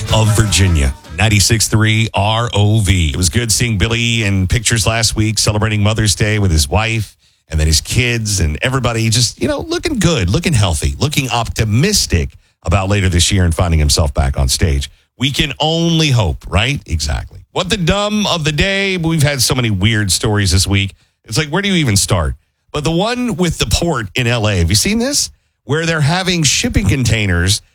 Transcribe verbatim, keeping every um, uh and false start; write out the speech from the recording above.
of Virginia. ninety-six point three R O V. It was good seeing Billy in pictures last week celebrating Mother's Day with his wife and then his kids and everybody just, you know, looking good, looking healthy, looking optimistic about later this year and finding himself back on stage. We can only hope, right? Exactly. What the dumb of the day? We've had so many weird stories this week. It's like, where do you even start? But the one with the port in L A, have you seen this? Where they're having shipping containers